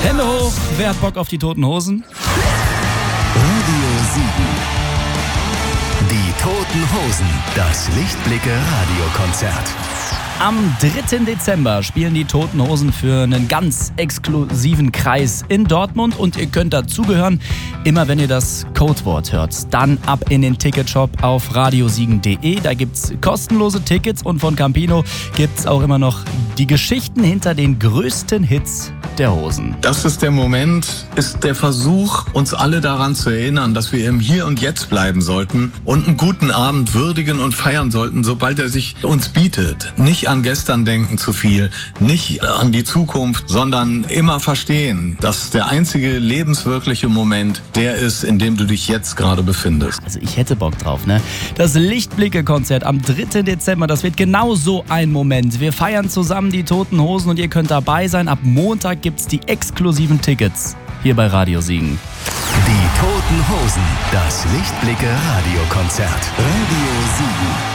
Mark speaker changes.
Speaker 1: Hände hoch, wer hat Bock auf die Toten Hosen?
Speaker 2: Radio Siegen. Die Toten Hosen, das Lichtblicke-Radiokonzert.
Speaker 1: Am 3. Dezember spielen die Toten Hosen für einen ganz exklusiven Kreis in Dortmund und ihr könnt dazugehören. Immer wenn ihr das Codewort hört, dann ab in den Ticketshop auf radiosiegen.de. Da gibt's kostenlose Tickets und von Campino gibt's auch immer noch die Geschichten hinter den größten Hits der Hosen.
Speaker 3: Das ist der Moment, ist der Versuch, uns alle daran zu erinnern, dass wir im Hier und Jetzt bleiben sollten und einen guten Abend würdigen und feiern sollten, sobald er sich uns bietet. Nicht an gestern denken zu viel, nicht an die Zukunft, sondern immer verstehen, dass der einzige lebenswirkliche Moment der ist, in dem du dich jetzt gerade befindest.
Speaker 1: Also ich hätte Bock drauf, ne? Das Lichtblicke-Konzert am 3. Dezember, das wird genau so ein Moment. Wir feiern zusammen die Toten Hosen und ihr könnt dabei sein. Ab Montag gibt's die exklusiven Tickets hier bei Radio Siegen.
Speaker 2: Die Toten Hosen, das Lichtblicke-Radiokonzert. Radio Siegen.